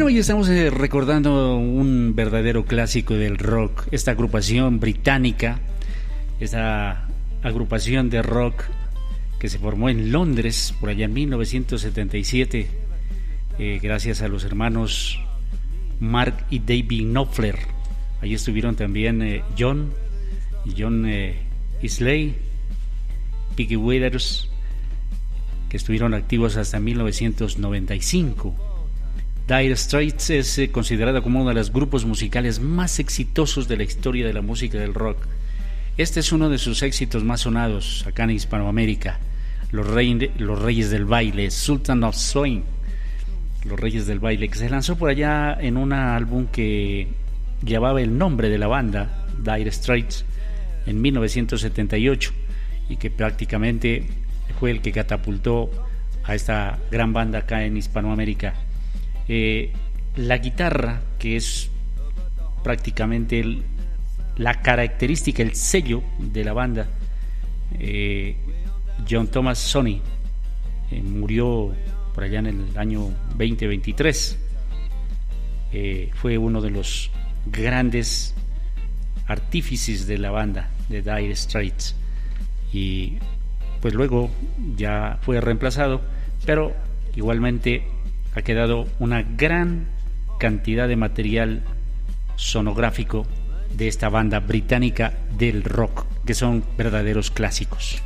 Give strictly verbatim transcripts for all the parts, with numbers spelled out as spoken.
Bueno, hoy estamos eh, recordando un verdadero clásico del rock, esta agrupación británica, esta agrupación de rock que se formó en Londres por allá en mil novecientos setenta y siete, eh, gracias a los hermanos Mark y David Knopfler. Allí estuvieron también eh, John, John eh, Isley, Piggy Withers, que estuvieron activos hasta mil novecientos noventa y cinco. Dire Straits es eh, considerada como uno de los grupos musicales más exitosos de la historia de la música del rock. Este es uno de sus éxitos más sonados acá en Hispanoamérica, Los, Rey, los Reyes del Baile, Sultan of Swing, Los Reyes del Baile, que se lanzó por allá en un álbum que llevaba el nombre de la banda, Dire Straits, en mil novecientos setenta y ocho, y que prácticamente fue el que catapultó a esta gran banda acá en Hispanoamérica. Eh, la guitarra, que es prácticamente el, la característica, el sello de la banda, eh, John Thomas Sonny, eh, murió por allá en el año veinte veintitrés. Eh, fue uno de los grandes artífices de la banda de Dire Straits, y pues luego ya fue reemplazado, pero igualmente ha quedado una gran cantidad de material sonográfico de esta banda británica del rock, que son verdaderos clásicos.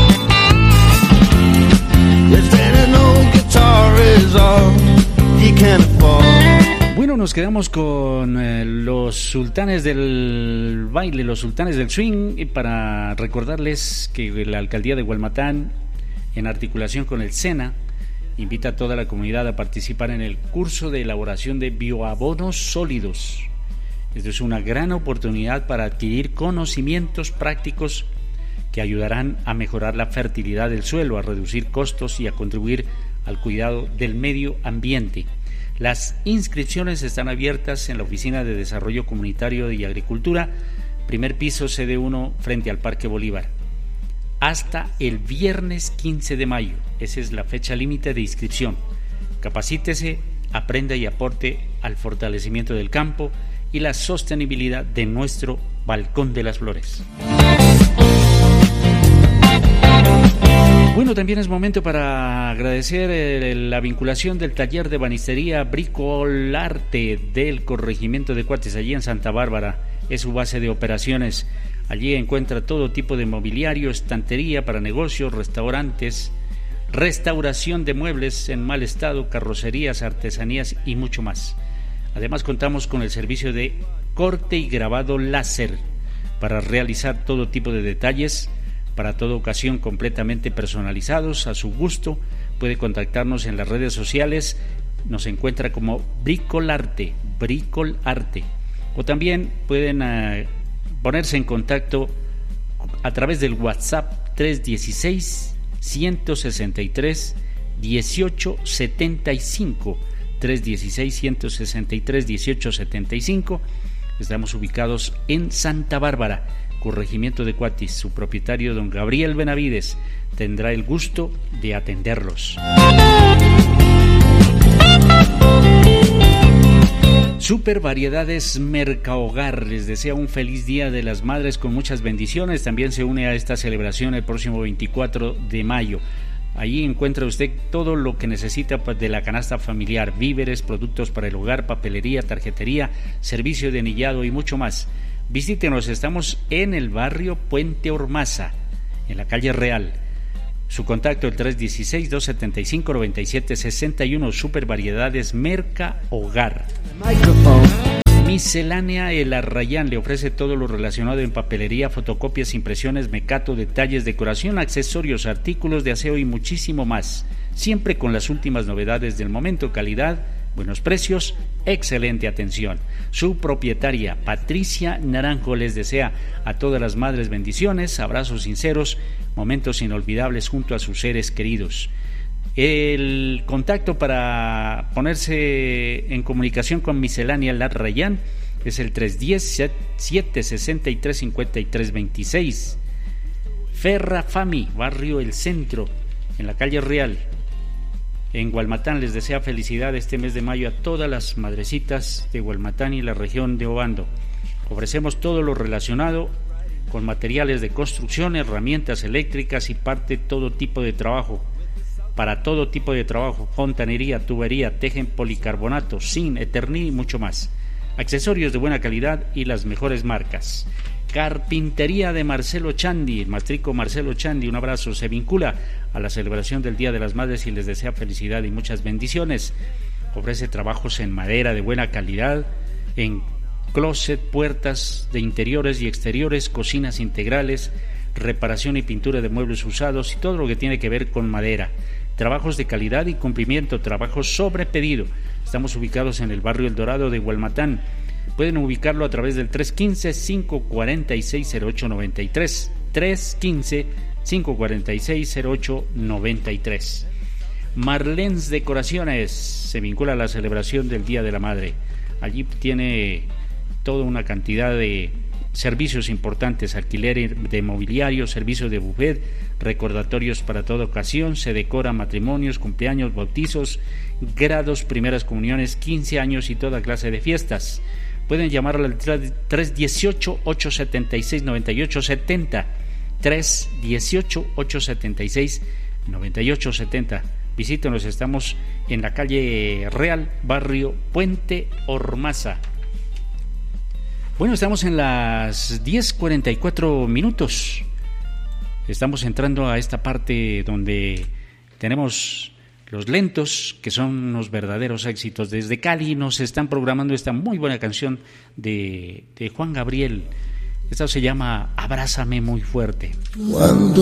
Bueno, nos quedamos con eh, los sultanes del baile, los sultanes del swing, y para recordarles que la alcaldía de Hualmatán, en articulación con el SENA, invita a toda la comunidad a participar en el curso de elaboración de bioabonos sólidos. Esto es una gran oportunidad para adquirir conocimientos prácticos que ayudarán a mejorar la fertilidad del suelo, a reducir costos y a contribuir al cuidado del medio ambiente. Las inscripciones están abiertas en la Oficina de Desarrollo Comunitario y Agricultura, primer piso, sede uno, frente al Parque Bolívar, hasta el viernes quince de mayo. Esa es la fecha límite de inscripción. Capacítese, aprenda y aporte al fortalecimiento del campo y la sostenibilidad de nuestro Balcón de las Flores. Bueno, también es momento para agradecer eh, la vinculación del taller de ebanistería Bricolarte del corregimiento de Cuates, allí en Santa Bárbara. Es su base de operaciones. Allí encuentra todo tipo de mobiliario, estantería para negocios, restaurantes, restauración de muebles en mal estado, carrocerías, artesanías y mucho más. Además, contamos con el servicio de corte y grabado láser para realizar todo tipo de detalles, para toda ocasión, completamente personalizados a su gusto. Puede contactarnos en las redes sociales, nos encuentra como Bricolarte, Bricolarte, o también pueden uh, ponerse en contacto a través del WhatsApp tres uno seis, uno seis tres, uno ocho siete cinco, tres uno seis, uno seis tres, uno ocho siete cinco. Estamos ubicados en Santa Bárbara, corregimiento de Cuatis. Su propietario, don Gabriel Benavides, tendrá el gusto de atenderlos. Super Variedades Mercahogar les desea un feliz Día de las Madres con muchas bendiciones. También se une a esta celebración el próximo veinticuatro de mayo. Allí encuentra usted todo lo que necesita de la canasta familiar: víveres, productos para el hogar, papelería, tarjetería, servicio de anillado y mucho más. Visítenos, estamos en el barrio Puente Ormaza, en la calle Real. Su contacto el tres uno seis, dos siete cinco, nueve siete seis uno. Super Variedades Merca Hogar. Miscelánea El Arrayán le ofrece todo lo relacionado en papelería, fotocopias, impresiones, mecato, detalles, decoración, accesorios, artículos de aseo y muchísimo más. Siempre con las últimas novedades del momento, calidad, buenos precios, excelente atención. Su propietaria, Patricia Naranjo, les desea a todas las madres bendiciones, abrazos sinceros, momentos inolvidables junto a sus seres queridos. El contacto para ponerse en comunicación con Miscelánea El Arrayán es el tres uno cero, siete seis tres, cinco tres dos seis. Ferra Fami, barrio El Centro, en la calle Real. en Gualmatán les desea felicidad este mes de mayo a todas las madrecitas de Gualmatán y la región de Obando. Ofrecemos todo lo relacionado con materiales de construcción, herramientas eléctricas y parte todo tipo de trabajo. Para todo tipo de trabajo, fontanería, tubería, tejen policarbonato, zinc, eternil y mucho más. Accesorios de buena calidad y las mejores marcas. Carpintería de Marcelo Chandi, el maestrico Marcelo Chandi, un abrazo, se vincula a la celebración del Día de las Madres y les desea felicidad y muchas bendiciones. Ofrece trabajos en madera de buena calidad, en closet, puertas de interiores y exteriores, cocinas integrales, reparación y pintura de muebles usados y todo lo que tiene que ver con madera. Trabajos de calidad y cumplimiento, trabajos sobre pedido. Estamos ubicados en el barrio El Dorado de Gualmatán. Pueden ubicarlo a través del tres uno cinco, cinco cuatro seis, cero ocho nueve tres, tres uno cinco, cinco cuatro seis, cero ocho nueve tres. Marlens Decoraciones se vincula a la celebración del Día de la Madre. Allí tiene toda una cantidad de servicios importantes: alquiler de mobiliario, servicios de buffet, recordatorios para toda ocasión, se decora matrimonios, cumpleaños, bautizos, grados, primeras comuniones, quince años y toda clase de fiestas. Pueden llamarle al tres uno ocho, ocho siete seis, nueve ocho siete cero, tres uno ocho, ocho siete seis, nueve ocho siete cero. Visítenos, estamos en la calle Real, barrio Puente Ormaza. Bueno, estamos en las diez cuarenta y cuatro minutos. Estamos entrando a esta parte donde tenemos los lentos, que son unos verdaderos éxitos. Desde Cali nos están programando esta muy buena canción de, de Juan Gabriel. Esta se llama Abrázame muy fuerte. Cuando